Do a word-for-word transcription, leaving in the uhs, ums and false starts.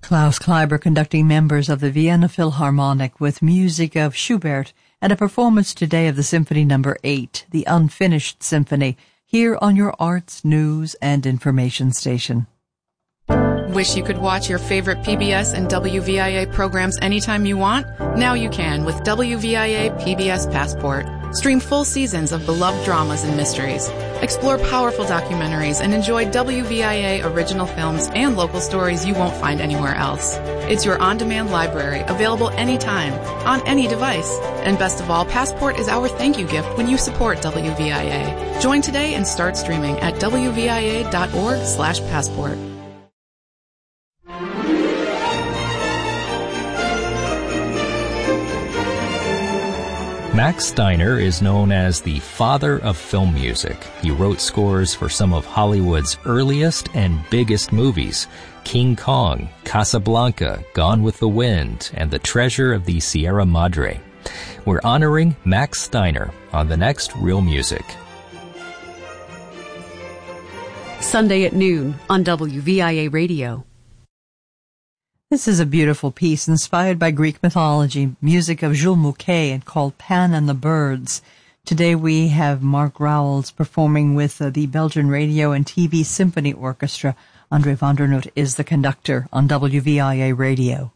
Klaus Kleiber conducting members of the Vienna Philharmonic with music of Schubert and a performance today of the Symphony Number eight, the Unfinished Symphony, here on your Arts, News, and Information Station. Wish you could watch your favorite P B S and W V I A programs anytime you want? Now you can with W V I A P B S Passport. Stream full seasons of beloved dramas and mysteries. Explore powerful documentaries and enjoy W V I A original films and local stories you won't find anywhere else. It's your on-demand library, available anytime, on any device. And best of all, Passport is our thank you gift when you support W V I A. Join today and start streaming at W V I A dot org slash passport. Max Steiner is known as the father of film music. He wrote scores for some of Hollywood's earliest and biggest movies: King Kong, Casablanca, Gone with the Wind, and The Treasure of the Sierra Madre. We're honoring Max Steiner on the next Real Music. Sunday at noon on W V I A Radio. This is a beautiful piece inspired by Greek mythology, music of Jules Mouquet and called Pan and the Birds. Today we have Mark Rowells performing with uh, the Belgian Radio and T V Symphony Orchestra. Andre van der Noot is the conductor on W V I A Radio.